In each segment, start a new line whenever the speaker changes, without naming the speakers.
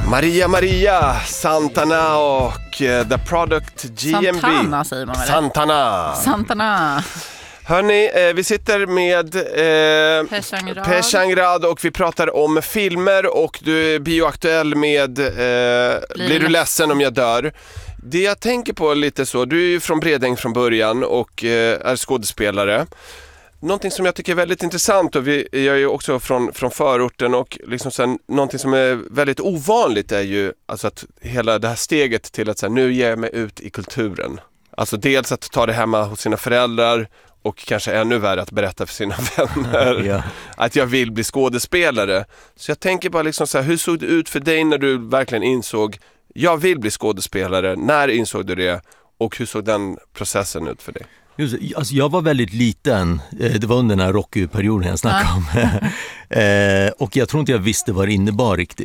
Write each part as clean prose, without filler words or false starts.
Maria, Santana och The Product GMB.
Santana säger man väl? Santana.
Hörni, vi sitter med Per Changrad och vi pratar om filmer och du är bioaktuell med Blir du ledsen om jag dör? Det jag tänker på lite så, du är ju från Bredäng från början och är skådespelare. Någonting som jag tycker är väldigt intressant, och jag är ju också från förorten, och liksom sen, någonting som är väldigt ovanligt är ju alltså att hela det här steget till att så här, nu ger jag mig ut i kulturen. Alltså dels att ta det hemma hos sina föräldrar och kanske ännu värre att berätta för sina vänner att jag vill bli skådespelare. Så jag tänker bara liksom så här, hur såg det ut för dig när du verkligen insåg jag vill bli skådespelare? När insåg du det och hur såg den processen ut för dig?
Alltså jag var väldigt liten, det var under den här rockperioden jag snackade om. Och jag tror inte jag visste vad det innebar riktigt.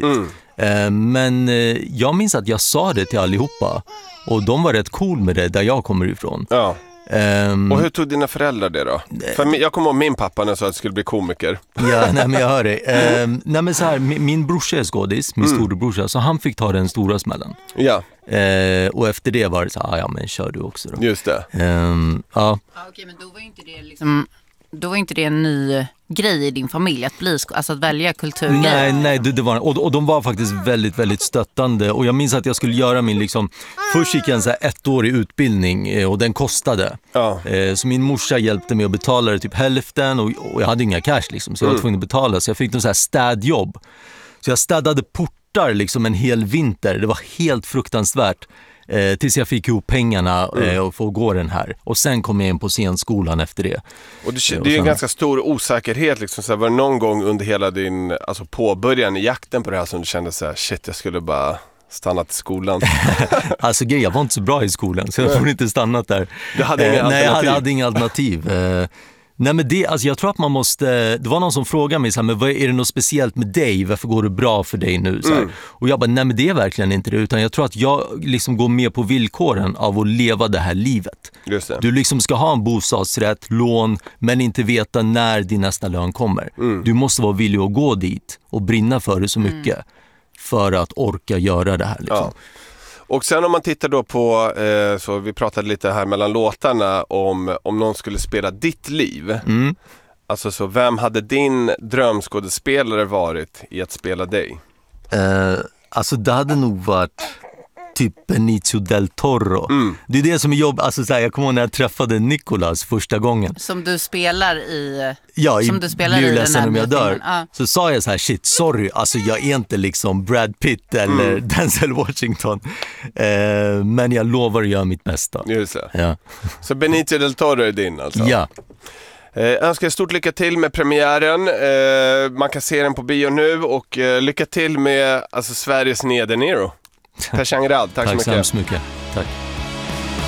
Men jag minns att jag sa det till allihopa. Och de var rätt cool med det där jag kommer ifrån.
Ja. Och hur tog dina föräldrar det då? För jag kommer ihåg min pappa när jag sa att jag skulle bli komiker.
Ja, nej men jag hör det. Nej men så här, min brorsa är skådis, min storebrorsa, så han fick ta den stora smällen.
Ja.
Och efter det var det så här, ja men kör du också då.
Just det.
Ja, okej, men då var ju inte det liksom, då var inte det en ny grej i din familj att bli, alltså att välja kulturgrej.
Nej, det var, och de var faktiskt väldigt, väldigt stöttande. Och jag minns att jag skulle göra min liksom, först gick jag en så här 1-årig utbildning och den kostade. Ja. Så min morsa hjälpte mig att betala det typ hälften och jag hade inga cash liksom, så jag var tvungen att betala. Så jag fick någon så här städjobb. Så jag städade portar liksom en hel vinter. Det var helt fruktansvärt. Tills jag fick ihop pengarna och få gå den här. Och sen kom jag in på scenskolan efter det. Och
det är ju en ganska stor osäkerhet liksom, så här, var det någon gång under hela din alltså påbörjan i jakten på det här som du kände så här, shit, jag skulle bara stannat i skolan?
Alltså jag var inte så bra i skolan, så jag får inte stannat där.
Du hade inga alternativ?
Nej, jag hade inga alternativ. Nej men det, alltså jag tror att man måste, det var någon som frågade mig så här, men vad är det något speciellt med dig? Varför går det bra för dig nu? Så här. Och jag bara, nej men det är verkligen inte det, utan jag tror att jag liksom går med på villkoren av att leva det här livet.
Just det.
Du liksom ska ha en bostadsrätt, lån, men inte veta när din nästa lön kommer. Du måste vara villig att gå dit och brinna för det så mycket för att orka göra det här liksom.
Ja. Och sen om man tittar då på, så vi pratade lite här mellan låtarna om någon skulle spela ditt liv. Alltså så vem hade din drömskådespelare varit i att spela dig?
Alltså det hade nog varit typ Benicio del Toro. Det är det som är jobb. Alltså så här, jag kommer ihåg när jag träffade Nicolas första gången.
Som du spelar i.
Ja,
som du spelar
Blir
i
ledsen
den här
om jag dör.
filmen.
Så sa jag så här, shit, sorry. Alltså jag är inte liksom Brad Pitt eller Denzel Washington. Men jag lovar att göra mitt bästa.
Just det.
Ja.
Så Benicio del Toro är din alltså?
Ja.
Önskar stort lycka till med premiären. Man kan se den på bio nu och lycka till med alltså Sveriges nya De Niro. Per Changrad, tack så mycket.
Tack så mycket. Tack.